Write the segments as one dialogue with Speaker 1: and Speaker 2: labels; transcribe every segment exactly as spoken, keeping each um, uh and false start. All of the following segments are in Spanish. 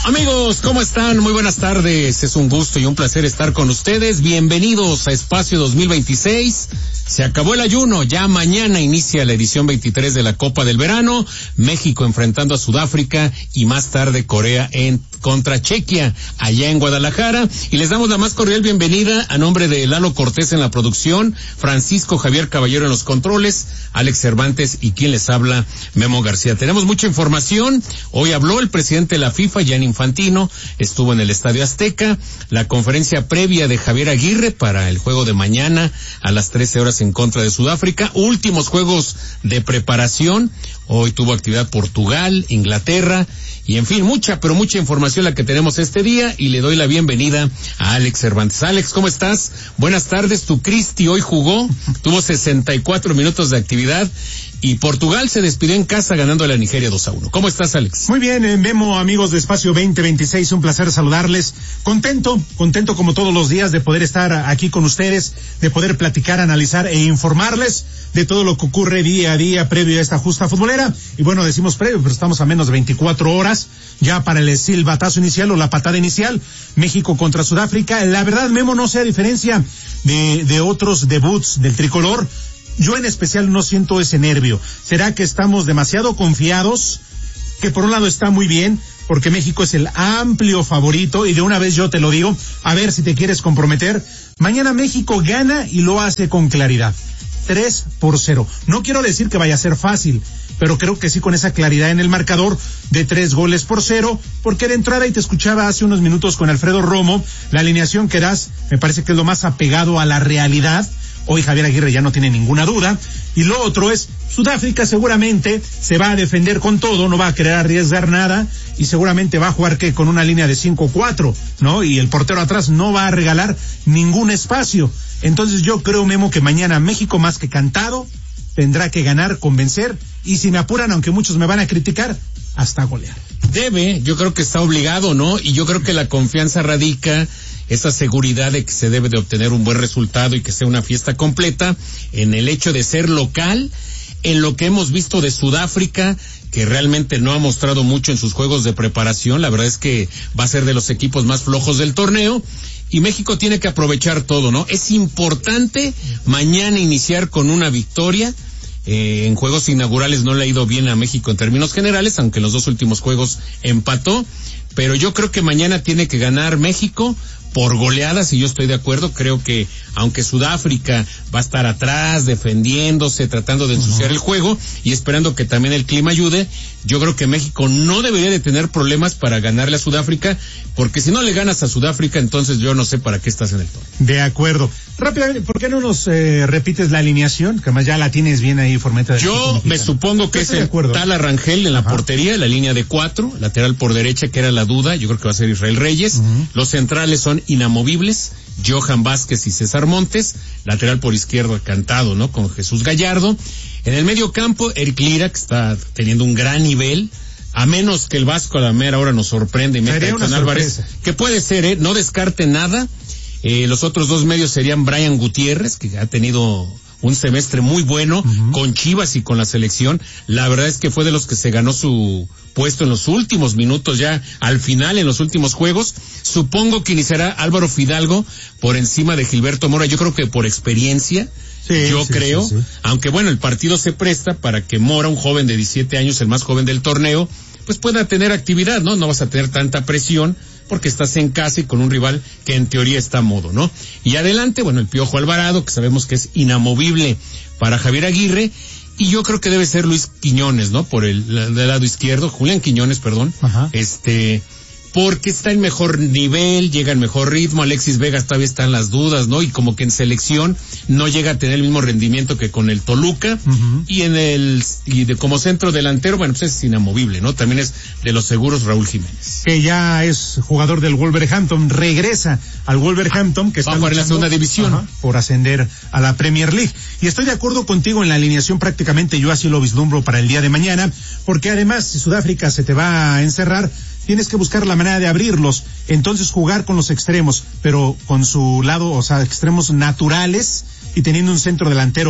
Speaker 1: Amigos, ¿cómo están? Muy buenas tardes. Es un gusto y un placer estar con ustedes. Bienvenidos a Espacio dos mil veintiséis. Se acabó el ayuno. Ya mañana inicia la edición veintitrés de la Copa del Verano. México enfrentando a Sudáfrica y más tarde Corea en contra Chequia, allá en Guadalajara. Y les damos la más cordial bienvenida a nombre de Lalo Cortés en la producción, Francisco Javier Caballero en los controles, Alex Cervantes y quien les habla, Memo García. Tenemos mucha información. Hoy habló el presidente de la FIFA, Gianni Infantino, estuvo en el Estadio Azteca. La conferencia previa de Javier Aguirre para el juego de mañana a las trece horas en contra de Sudáfrica. Últimos juegos de preparación. Hoy tuvo actividad Portugal, Inglaterra y en fin, mucha, pero mucha información la que tenemos este día y le doy la bienvenida a Alex Cervantes. Alex, ¿cómo estás? Buenas tardes. Tu Cristi hoy jugó, tuvo sesenta y cuatro minutos de actividad y Portugal se despidió en casa ganando a la Nigeria dos a uno. ¿Cómo estás, Alex?
Speaker 2: Muy bien, eh, Memo, amigos de Espacio veinte veintiséis, un placer saludarles. Contento, contento como todos los días de poder estar aquí con ustedes, de poder platicar, analizar e informarles de todo lo que ocurre día a día previo a esta justa futbolera. Y bueno, decimos previo, pero estamos a menos de veinticuatro horas ya para el silbatazo inicial o la patada inicial. México contra Sudáfrica. La verdad, Memo, no sé, a diferencia de, de otros debuts del tricolor, yo en especial no siento ese nervio. ¿Será que estamos demasiado confiados? Que por un lado está muy bien, porque México es el amplio favorito, y de una vez yo te lo digo, a ver si te quieres comprometer. Mañana México gana y lo hace con claridad. tres por cero. No quiero decir que vaya a ser fácil, pero creo que sí con esa claridad en el marcador de tres goles por cero, porque de entrada, y te escuchaba hace unos minutos con Alfredo Romo, la alineación que das me parece que es lo más apegado a la realidad. Hoy Javier Aguirre ya no tiene ninguna duda. Y lo otro es, Sudáfrica seguramente se va a defender con todo, no va a querer arriesgar nada, y seguramente va a jugar que con una línea de cinco cuatro, ¿no? Y el portero atrás no va a regalar ningún espacio. Entonces yo creo, Memo, que mañana México, más que cantado, tendrá que ganar, convencer, y si me apuran, aunque muchos me van a criticar, hasta golear.
Speaker 1: Debe, yo creo que está obligado, ¿no? Y yo creo que la confianza radica, esa seguridad de que se debe de obtener un buen resultado y que sea una fiesta completa, en el hecho de ser local, en lo que hemos visto de Sudáfrica, que realmente no ha mostrado mucho en sus juegos de preparación. La verdad es que va a ser de los equipos más flojos del torneo, y México tiene que aprovechar todo, ¿no? Es importante mañana iniciar con una victoria. Eh, en juegos inaugurales no le ha ido bien a México en términos generales, aunque en los dos últimos juegos empató, pero yo creo que mañana tiene que ganar México por goleadas, y yo estoy de acuerdo. Creo que aunque Sudáfrica va a estar atrás, defendiéndose, tratando de ensuciar uh-huh. el juego y esperando que también el clima ayude, yo creo que México no debería de tener problemas para ganarle a Sudáfrica, porque si no le ganas a Sudáfrica, entonces yo no sé para qué estás en el torneo.
Speaker 2: De acuerdo. Rápidamente, ¿por qué no nos eh, repites la alineación? Que además ya la tienes bien ahí, Formeta.
Speaker 1: Yo me supongo que es el Tala Rangel en la Ajá. portería, la línea de cuatro, lateral por derecha, que era la duda, yo creo que va a ser Israel Reyes. Uh-huh. Los centrales son inamovibles, Johan Vázquez y César Montes, lateral por izquierdo cantado, ¿no? Con Jesús Gallardo. En el medio campo, Eric Lira, que está teniendo un gran nivel, a menos que el Vasco a la mera hora nos sorprende y meta con Álvarez, que puede ser, ¿eh? No descarte nada. Eh, los otros dos medios serían Brian Gutiérrez, que ha tenido un semestre muy bueno uh-huh. con Chivas y con la selección. La verdad es que fue de los que se ganó su puesto en los últimos minutos, ya al final, en los últimos juegos. Supongo que iniciará Álvaro Fidalgo por encima de Gilberto Mora, yo creo que por experiencia. Sí, yo sí, creo, sí, sí. Aunque bueno, el partido se presta para que Mora, un joven de diecisiete años, el más joven del torneo, pues pueda tener actividad, ¿no? No vas a tener tanta presión porque estás en casa y con un rival que en teoría está a modo, ¿no? Y adelante, bueno, el Piojo Alvarado, que sabemos que es inamovible para Javier Aguirre, y yo creo que debe ser Luis Quiñones, ¿no? Por el del lado izquierdo, Julián Quiñones, perdón. Ajá. Este, porque está en mejor nivel, llega en mejor ritmo. Alexis Vega todavía está en las dudas, ¿no? Y como que en selección no llega a tener el mismo rendimiento que con el Toluca. Uh-huh. Y en el, y de, como centro delantero, bueno, pues es inamovible, ¿no? También es de los seguros Raúl Jiménez.
Speaker 2: Que ya es jugador del Wolverhampton, regresa al Wolverhampton, que está
Speaker 1: va a jugar en la segunda división.
Speaker 2: Ajá, por ascender a la Premier League. Y estoy de acuerdo contigo en la alineación, prácticamente yo así lo vislumbro para el día de mañana, porque además, si Sudáfrica se te va a encerrar, tienes que buscar la manera de abrirlos, entonces jugar con los extremos, pero con su lado, o sea, extremos naturales, y teniendo un centro delantero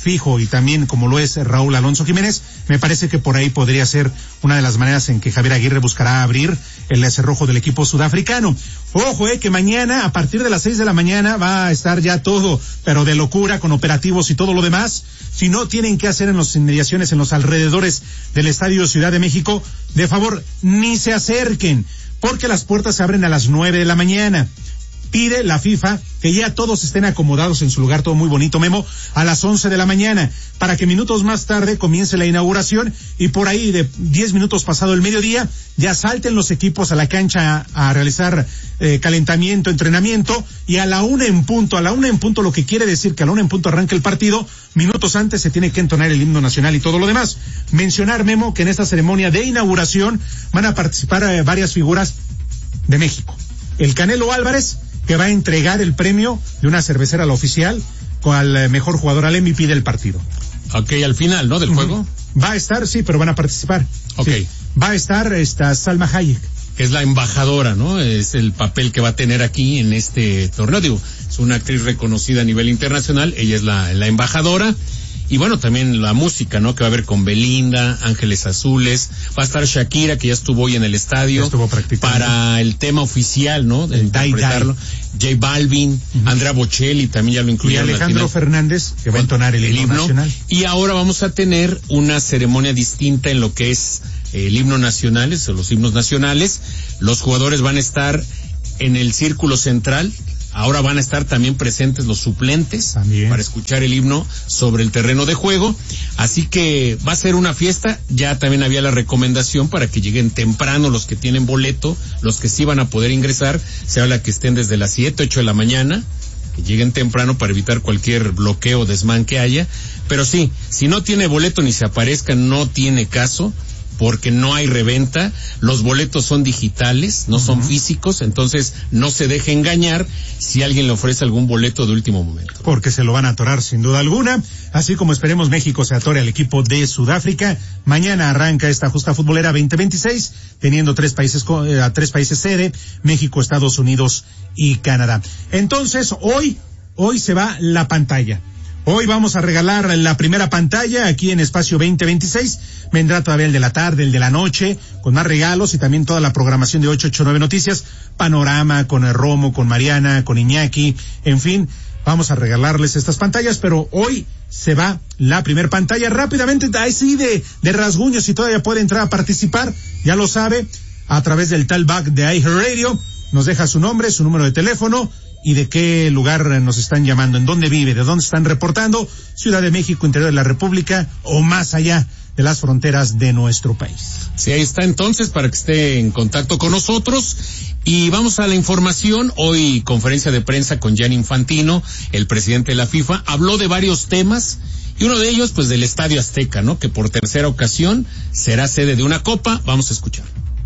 Speaker 2: fijo y también como lo es Raúl Alonso Jiménez, me parece que por ahí podría ser una de las maneras en que Javier Aguirre buscará abrir el cerrojo del equipo sudafricano. Ojo, eh, que mañana, a partir de las seis de la mañana, va a estar ya todo, pero de locura, con operativos y todo lo demás. Si no tienen que hacer en las inmediaciones, en los alrededores del Estadio Ciudad de México, de favor, ni se acerquen, porque las puertas se abren a las nueve de la mañana. Pide la FIFA que ya todos estén acomodados en su lugar, todo muy bonito, Memo, a las once de la mañana, para que minutos más tarde comience la inauguración y por ahí de diez minutos pasado el mediodía ya salten los equipos a la cancha a, a realizar eh, calentamiento, entrenamiento, y a la una en punto, a la una en punto, lo que quiere decir que a la una en punto arranca el partido, minutos antes se tiene que entonar el himno nacional y todo lo demás. Mencionar, Memo, que en esta ceremonia de inauguración van a participar eh, varias figuras de México. El Canelo Álvarez, que va a entregar el premio de una cervecera a la oficial al mejor jugador, al M V P del partido.
Speaker 1: Ok, al final, ¿no? Del uh-huh. juego.
Speaker 2: Va a estar, sí, pero van a participar.
Speaker 1: Ok.
Speaker 2: Sí. Va a estar esta Salma Hayek.
Speaker 1: Que es la embajadora, ¿no? Es el papel que va a tener aquí en este torneo. Digo, es una actriz reconocida a nivel internacional, ella es la, la embajadora. Y bueno, también la música, ¿no? Que va a haber con Belinda, Ángeles Azules, va a estar Shakira, que ya estuvo hoy en el estadio.
Speaker 2: Ya estuvo practicando.
Speaker 1: Para el tema oficial, ¿no? De interpretarlo. J Balvin, uh-huh. Andrea Bocelli, también ya lo incluyeron.
Speaker 2: Y Alejandro Fernández, que va a entonar el, el himno nacional.
Speaker 1: Y ahora vamos a tener una ceremonia distinta en lo que es eh, el himno nacional, o los himnos nacionales. Los jugadores van a estar en el círculo central. Ahora van a estar también presentes los suplentes
Speaker 2: también
Speaker 1: para escuchar el himno sobre el terreno de juego. Así que va a ser una fiesta. Ya también había la recomendación para que lleguen temprano los que tienen boleto, los que sí van a poder ingresar. Se habla que estén desde las siete, ocho de la mañana, que lleguen temprano para evitar cualquier bloqueo o desmán que haya. Pero sí, si no tiene boleto ni se aparezca, no tiene caso, porque no hay reventa, los boletos son digitales, no son uh-huh. físicos, entonces no se deje engañar si alguien le ofrece algún boleto de último momento.
Speaker 2: Porque se lo van a atorar sin duda alguna, así como esperemos México se atore al equipo de Sudáfrica. Mañana arranca esta justa futbolera veinte veintiséis, teniendo tres países, eh, a tres países sede, México, Estados Unidos y Canadá. Entonces, hoy, hoy se va la pantalla. Hoy vamos a regalar la primera pantalla aquí en Espacio veinte veintiséis. Vendrá todavía el de la tarde, el de la noche, con más regalos y también toda la programación de ocho ochenta y nueve Noticias. Panorama, con el Romo, con Mariana, con Iñaki. En fin, vamos a regalarles estas pantallas, pero hoy se va la primera pantalla. Rápidamente, así de, de rasguños, si todavía puede entrar a participar, ya lo sabe, a través del talkback de iHeartRadio. Nos deja su nombre, su número de teléfono y de qué lugar nos están llamando, en dónde vive, de dónde están reportando, Ciudad de México, interior de la República o más allá de las fronteras de nuestro país.
Speaker 1: Sí, ahí está entonces para que esté en contacto con nosotros. Y vamos a la información. Hoy conferencia de prensa con Gianni Infantino, el presidente de la FIFA, habló de varios temas y uno de ellos pues del Estadio Azteca, ¿no? Que por tercera ocasión será sede de una copa. Vamos a escuchar.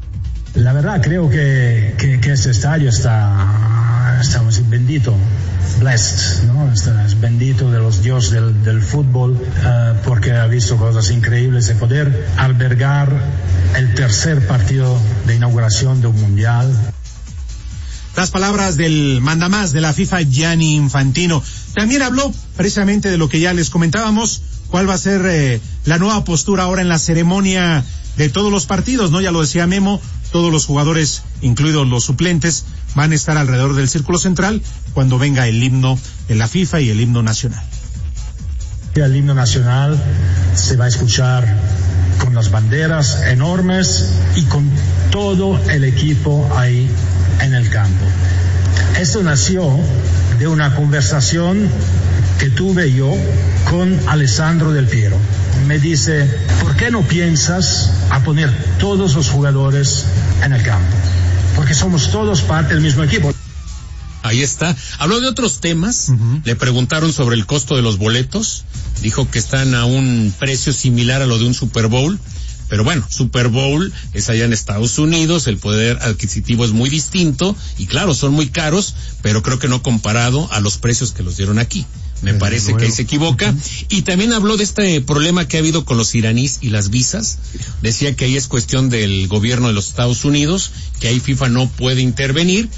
Speaker 3: La verdad creo que, que, que este estadio está, estamos bendito, blessed, ¿no? Está, es bendito de los dioses del, del fútbol, uh, porque ha visto cosas increíbles de poder albergar el tercer partido de inauguración de un mundial.
Speaker 2: Las palabras del mandamás de la FIFA, Gianni Infantino. También habló precisamente de lo que ya les comentábamos, cuál va a ser eh, la nueva postura ahora en la ceremonia de todos los partidos, ¿no? Ya lo decía Memo, todos los jugadores, incluidos los suplentes, van a estar alrededor del círculo central cuando venga el himno de la FIFA y el himno nacional.
Speaker 3: El himno nacional se va a escuchar con las banderas enormes y con todo el equipo ahí en el campo. Esto nació de una conversación que tuve yo con Alessandro Del Piero. Me dice, ¿por qué no piensas a poner todos los jugadores en el campo? Porque somos todos parte del mismo equipo.
Speaker 1: Ahí está. Habló de otros temas. Uh-huh. Le preguntaron sobre el costo de los boletos. Dijo que están a un precio similar a lo de un Super Bowl. Pero bueno, Super Bowl es allá en Estados Unidos, el poder adquisitivo es muy distinto y claro, son muy caros, pero creo que no comparado a los precios que los dieron aquí. Me Desde parece luego. que ahí se equivoca. Uh-huh. Y también habló de este problema que ha habido con los iraníes y las visas. Decía que ahí es cuestión del gobierno de los Estados Unidos, que ahí FIFA no puede intervenir,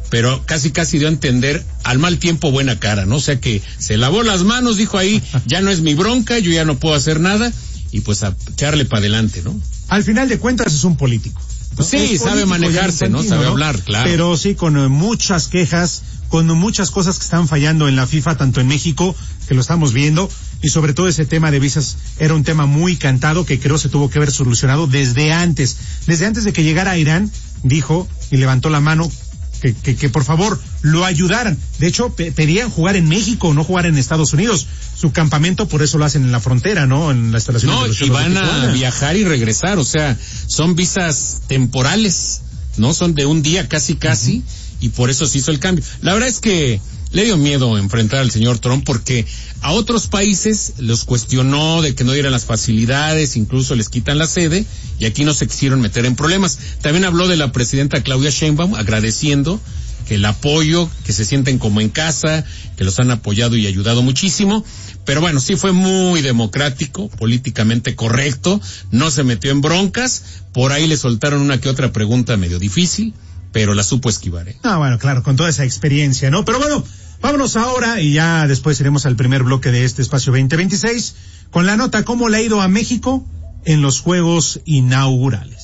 Speaker 1: pero casi casi dio a entender al mal tiempo buena cara, ¿no? O sea que se lavó las manos, dijo ahí, ya no es mi bronca, yo ya no puedo hacer nada, y pues a echarle para adelante, ¿no?
Speaker 2: Al final de cuentas es un político.
Speaker 1: Pues sí, es sabe manejarse, ¿no? Sabe ¿no? hablar, claro.
Speaker 2: Pero sí, con uh, muchas quejas, con muchas cosas que están fallando en la FIFA, tanto en México, que lo estamos viendo, y sobre todo ese tema de visas era un tema muy cantado que creo se tuvo que haber solucionado desde antes. Desde antes de que llegara a Irán, dijo y levantó la mano que, que, que por favor lo ayudaran. De hecho, pe- pedían jugar en México, no jugar en Estados Unidos. Su campamento por eso lo hacen en la frontera, ¿no? En la instalación.
Speaker 1: No,
Speaker 2: de los
Speaker 1: y van a viajar y regresar, o sea, son visas temporales, ¿no? Son de un día casi casi, uh-huh. y por eso se hizo el cambio. La verdad es que le dio miedo enfrentar al señor Trump porque a otros países los cuestionó de que no dieran las facilidades, incluso les quitan la sede, y aquí no se quisieron meter en problemas. También habló de la presidenta Claudia Sheinbaum, agradeciendo que el apoyo, que se sienten como en casa, que los han apoyado y ayudado muchísimo, pero bueno, sí fue muy democrático, políticamente correcto, no se metió en broncas, por ahí le soltaron una que otra pregunta medio difícil, pero la supo esquivar, ¿eh?
Speaker 2: Ah, bueno, claro, con toda esa experiencia, ¿no? Pero bueno, vámonos ahora y ya después iremos al primer bloque de este espacio veinte veintiséis con la nota cómo le ha ido a México en los Juegos Inaugurales.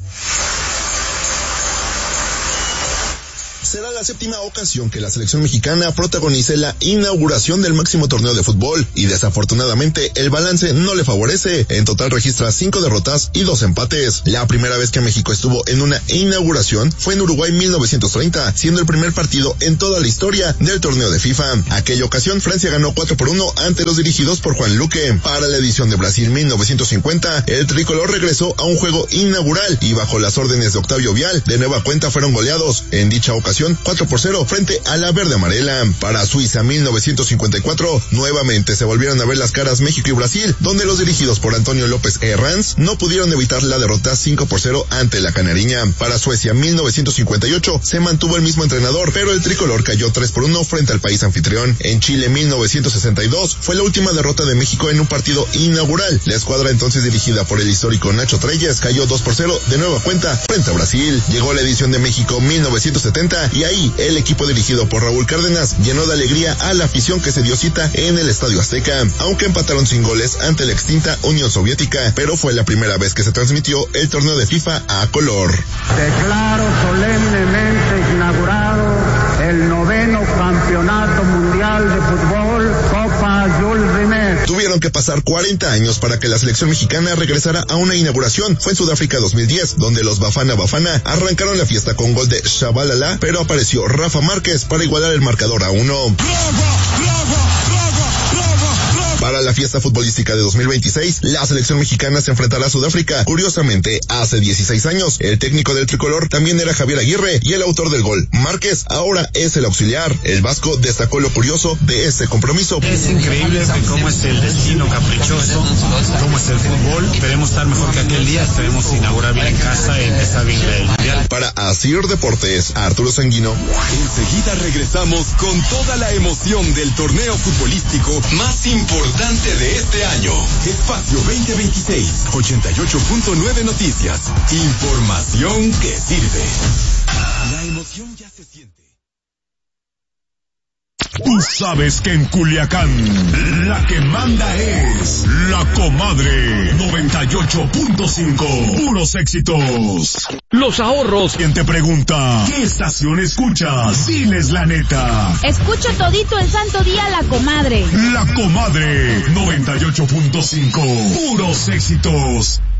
Speaker 4: Será la séptima ocasión que la selección mexicana protagonice la inauguración del máximo torneo de fútbol y desafortunadamente el balance no le favorece. En total registra cinco derrotas y dos empates. La primera vez que México estuvo en una inauguración fue en Uruguay mil novecientos treinta, siendo el primer partido en toda la historia del torneo de FIFA. Aquella ocasión Francia ganó cuatro por uno ante los dirigidos por Juan Luque. Para la edición de Brasil mil novecientos cincuenta, el tricolor regresó a un juego inaugural y bajo las órdenes de Octavio Vial, de nueva cuenta fueron goleados. En dicha ocasión cuatro por cero frente a la verde amarela. Para Suiza mil novecientos cincuenta y cuatro, nuevamente se volvieron a ver las caras México y Brasil, donde los dirigidos por Antonio López Herranz no pudieron evitar la derrota cinco por cero ante la canariña. Para Suecia mil novecientos cincuenta y ocho se mantuvo el mismo entrenador, pero el tricolor cayó tres por uno frente al país anfitrión. En Chile mil novecientos sesenta y dos fue la última derrota de México en un partido inaugural. La escuadra entonces dirigida por el histórico Nacho Treyes cayó dos por cero de nueva cuenta frente a Brasil. Llegó la edición de México mil novecientos setenta y ahí el equipo dirigido por Raúl Cárdenas llenó de alegría a la afición que se dio cita en el Estadio Azteca, aunque empataron sin goles ante la extinta Unión Soviética, pero fue la primera vez que se transmitió el torneo de FIFA a color.
Speaker 5: Declaro solemnemente inaugurado el noveno Campeonato Mundial de Fútbol Copa Jules Rimet.
Speaker 4: Tuvieron que pasar cuarenta años para que la selección mexicana regresara a una inauguración. Fue en Sudáfrica dos mil diez, donde los Bafana Bafana arrancaron la fiesta con gol de Shabalala, pero apareció Rafa Márquez para igualar el marcador a uno. ¡Bravo, bravo, bravo, bravo, bravo! Para la fiesta futbolística de dos mil veintiséis, la selección mexicana se enfrentará a Sudáfrica. Curiosamente, hace dieciséis años, el técnico del tricolor también era Javier Aguirre y el autor del gol, Márquez, ahora es el auxiliar. El vasco destacó lo curioso de este compromiso.
Speaker 6: Es increíble cómo es el destino caprichoso, cómo es el fútbol. Esperemos estar mejor que aquel día, esperemos inaugurar bien en casa y empezar bien el mundial.
Speaker 4: Para Asir Deportes, Arturo Sanguino.
Speaker 7: Enseguida regresamos con toda la emoción del torneo futbolístico más importante de este año. Espacio veinte veintiséis, ochenta y ocho punto nueve Noticias. Información que sirve. La emoción ya se siente.
Speaker 8: Tú sabes que en Culiacán la que manda es La Comadre noventa y ocho punto cinco. Puros éxitos. Los ahorros. Quien te pregunta, ¿qué estación escuchas? Diles la neta.
Speaker 9: Escucho todito el santo día La Comadre.
Speaker 8: La Comadre noventa y ocho punto cinco. Puros éxitos.